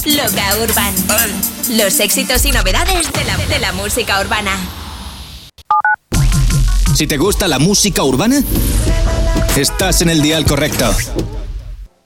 Loca Urban. Los éxitos y novedades de la música urbana. Si te gusta la música urbana, estás en el dial correcto.